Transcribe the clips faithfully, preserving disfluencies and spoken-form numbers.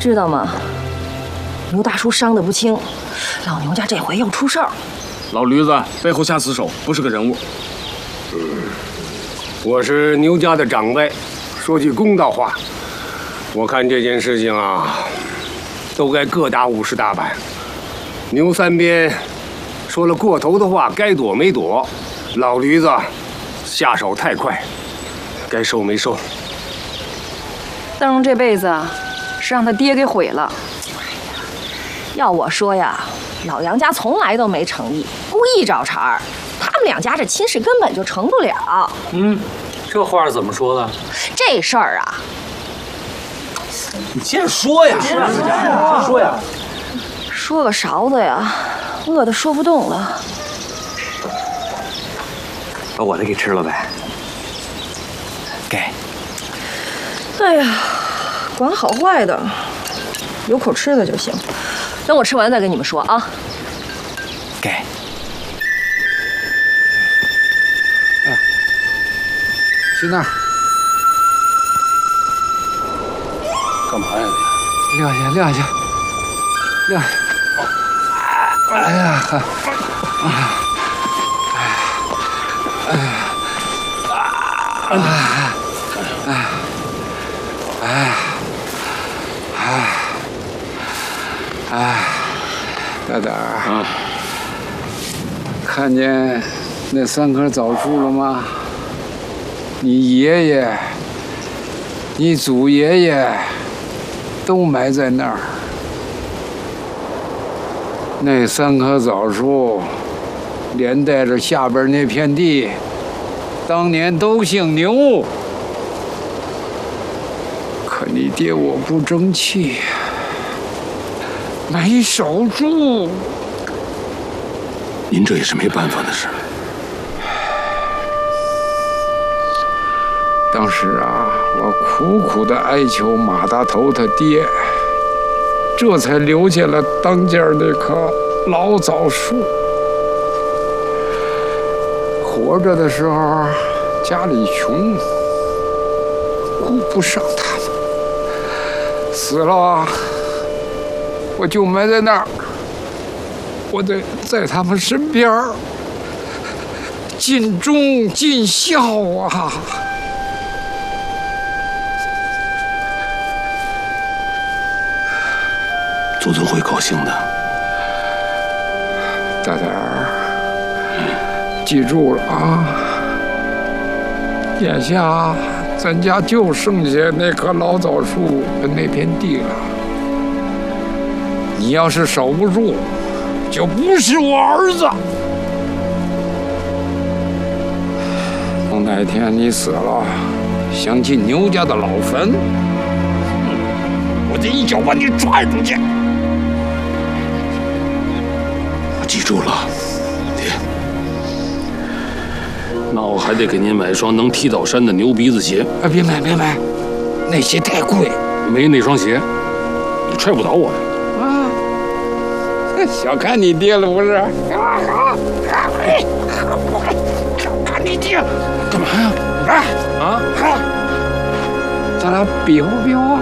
知道吗？牛大叔伤得不轻，老牛家这回要出事儿。 老驴子背后下死手，不是个人物。 嗯，我是牛家的长辈，说句公道话，我看这件事情啊，都该各打五十大板。牛三边说了过头的话，该躲没躲；老驴子下手太快，该收没收。 邓荣这辈子是让他爹给毁了。要我说呀，老杨家从来都没诚意，故意找茬儿。他们两家这亲事根本就成不了。 嗯，这话是怎么说的？ 这事儿啊， 你先说呀，说呀， 说个勺子呀，饿得说不动了。 把我的给吃了呗。给。 哎呀，管好坏的，有口吃的就行。等我吃完再跟你们说啊。 给。 哎，去那儿。 干嘛呀你？撂下，撂下，撂下。哎呀，哎呀，哎呀，哎呀，哎呀。哎，哎，哎，大胆儿，啊、看见那三棵枣树了吗？你爷爷、你祖爷爷都埋在那儿。那三棵枣树，连带着下边那片地，当年都姓牛。你爹我不争气，没守住。 您这也是没办法的事。 当时啊，我苦苦的哀求马大头他爹，这才留下了当间那棵老枣树。活着的时候家里穷，顾不上他们。死了，我就埋在那儿，我得在他们身边儿，尽忠尽孝啊！ 祖宗会高兴的。 大点儿，记住了啊！眼下。咱家就剩下那棵老枣树跟那片地了。你要是守不住，就不是我儿子。等哪天你死了，想进牛家的老坟，我得一脚把你踹出去。 我记住了，爹。那我还得给您买一双能踢倒山的牛鼻子鞋。 啊，别买，别买，那鞋太贵。 没那双鞋，你踹不倒我呀。 啊，小看你爹了不是？啊啊！小看你爹， 干嘛呀？ 啊啊啊！咱俩比划比划。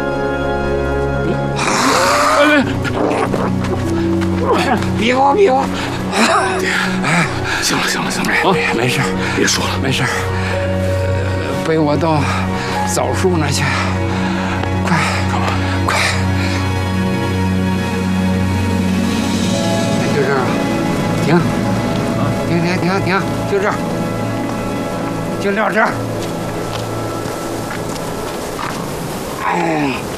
哎，比划比划。 哎，行了行了行了啊， 没事， 别说了， 没事。背我到枣树那去，快， 干嘛？ 快！就这儿，停，停停停停，就这儿，就撂这儿。哎。